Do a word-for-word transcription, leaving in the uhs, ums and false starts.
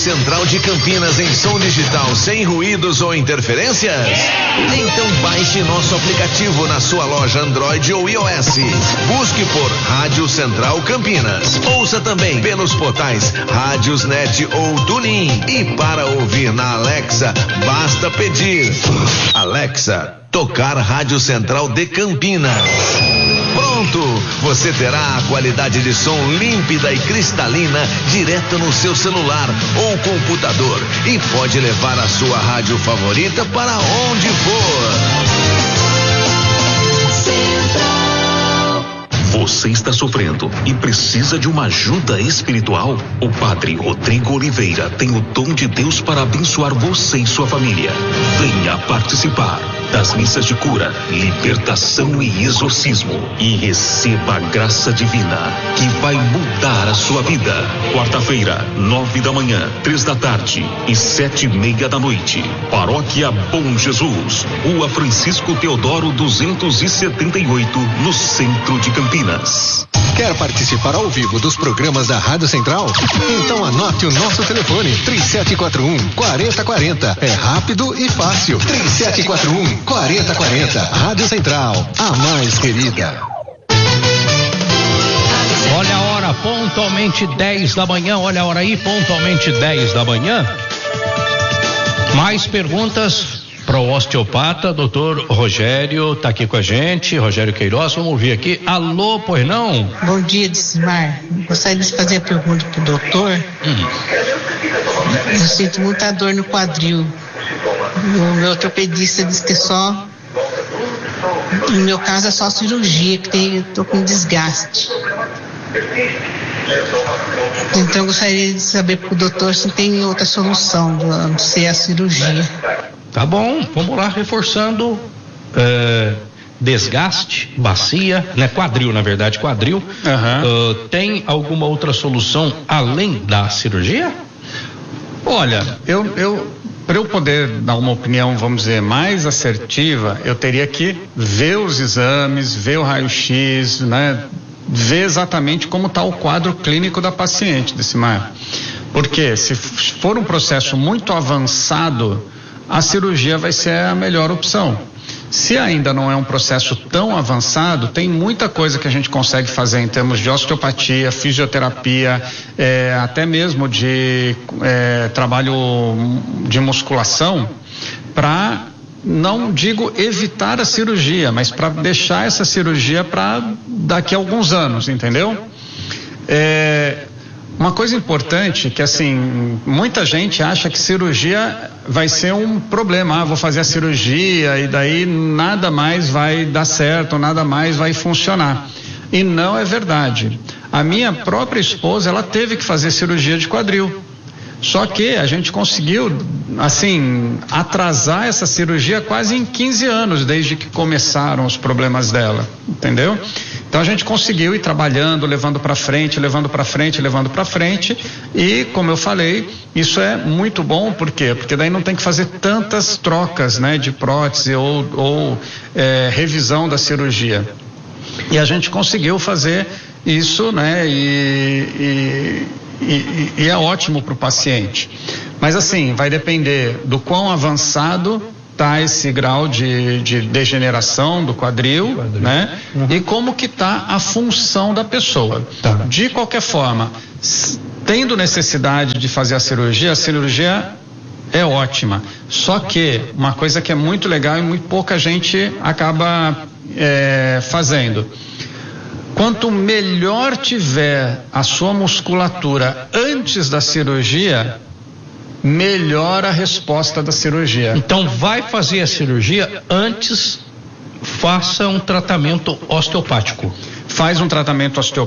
Central de Campinas em som digital sem ruídos ou interferências? Então baixe nosso aplicativo na sua loja Android ou iOS. Busque por Rádio Central Campinas. Ouça também pelos portais Rádiosnet ou TuneIn. E para ouvir na Alexa, basta pedir: Alexa, tocar Rádio Central de Campinas. Pronto! Você terá a qualidade de som límpida e cristalina direto no seu celular ou computador e pode levar a sua rádio favorita para onde for. Você está sofrendo e precisa de uma ajuda espiritual? O Padre Rodrigo Oliveira tem o dom de Deus para abençoar você e sua família. Venha participar das missas de cura, libertação e exorcismo e receba a graça divina que vai mudar a sua vida. Quarta-feira, nove da manhã, três da tarde e sete e meia da noite. Paróquia Bom Jesus, Rua Francisco Teodoro duzentos e setenta e oito, no centro de Campinas. Quer participar ao vivo dos programas da Rádio Central? Então anote o nosso telefone: três sete quatro um, quatro zero quatro zero. É rápido e fácil. três sete quatro um, quatro zero quatro zero. Rádio Central, a mais querida. Olha a hora, pontualmente dez da manhã. Olha a hora aí, pontualmente dez da manhã. Mais perguntas para o osteopata, doutor Rogério, tá aqui com a gente, Rogério Queiroz, vamos ouvir aqui. Alô, pois não? Bom dia, Dismar. Gostaria de fazer a pergunta pro doutor. Hum. Eu sinto muita dor no quadril. O meu ortopedista disse que é só, no meu caso é só cirurgia, que tem, eu tô com desgaste. Então eu gostaria de saber pro doutor se tem outra solução, a não ser a cirurgia. Tá bom, vamos lá, reforçando é, desgaste, bacia, né? Quadril, na verdade, quadril. Uhum. Uh, tem alguma outra solução além da cirurgia? Olha, eu, eu para eu poder dar uma opinião, vamos dizer, mais assertiva, eu teria que ver os exames, ver o raio-x, né? Ver exatamente como está o quadro clínico da paciente, Decimar. Porque se for um processo muito avançado, a cirurgia vai ser a melhor opção. Se ainda não é um processo tão avançado, tem muita coisa que a gente consegue fazer em termos de osteopatia, fisioterapia, é, até mesmo de é, trabalho de musculação, para, não digo evitar a cirurgia, mas para deixar essa cirurgia para daqui a alguns anos, entendeu? É, uma coisa importante que, assim, muita gente acha que cirurgia vai ser um problema. Ah, vou fazer a cirurgia e daí nada mais vai dar certo, nada mais vai funcionar. E não é verdade. A minha própria esposa, ela teve que fazer cirurgia de quadril. Só que a gente conseguiu, assim, atrasar essa cirurgia quase em quinze anos, desde que começaram os problemas dela, entendeu? Então a gente conseguiu ir trabalhando, levando para frente, levando para frente, levando para frente, e como eu falei, isso é muito bom. Por quê? Porque daí não tem que fazer tantas trocas, né, de prótese ou, ou é, revisão da cirurgia. E a gente conseguiu fazer isso, né, e, e, e, e é ótimo para o paciente. Mas assim, vai depender do quão avançado tá esse grau de, de degeneração do quadril, quadril. né? Uhum. E como que tá a função da pessoa. Tá. De qualquer forma, tendo necessidade de fazer a cirurgia, a cirurgia é ótima. Só que uma coisa que é muito legal e muito pouca gente acaba é, fazendo. Quanto melhor tiver a sua musculatura antes da cirurgia, melhor a resposta da cirurgia. Então vai fazer a cirurgia, antes faça um tratamento osteopático. Faz um tratamento osteopático.